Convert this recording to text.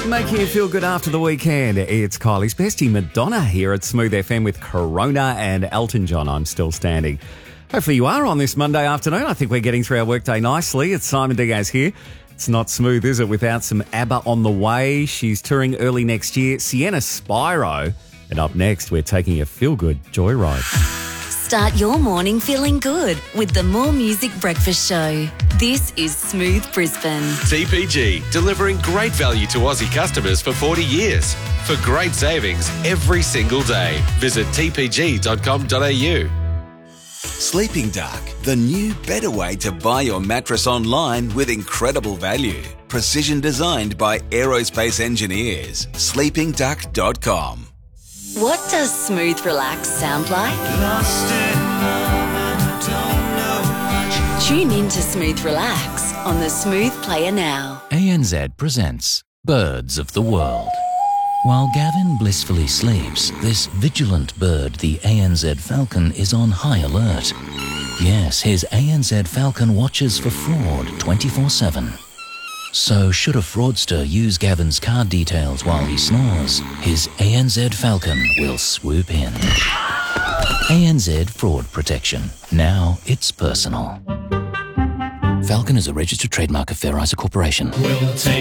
Making you feel good after the weekend. It's Kylie's bestie Madonna here at Smooth FM with Corona and Elton John. I'm Still Standing. Hopefully you are on this Monday afternoon. I think we're getting through our workday nicely. It's Simon Diaz here. It's not smooth, is it, without some ABBA on the way. She's touring early next year. Sienna Spyro. And up next, we're taking a feel-good joyride. Start your morning feeling good with the More Music Breakfast Show. This is Smooth Brisbane. TPG, delivering great value to Aussie customers for 40 years. For great savings every single day. Visit tpg.com.au. Sleeping Duck, the new, better way to buy your mattress online with incredible value. Precision designed by aerospace engineers. sleepingduck.com. What does Smooth Relax sound like? Tune in to Smooth Relax on the Smooth Player now. ANZ presents Birds of the World. While Gavin blissfully sleeps, this vigilant bird, the ANZ falcon, is on high alert. Yes, his ANZ falcon watches for fraud 24/7. So should a fraudster use Gavin's card details while he snores, his ANZ falcon will swoop in. ANZ Fraud Protection. Now it's personal. Falcon is a registered trademark of Fair Isa Corporation. We'll take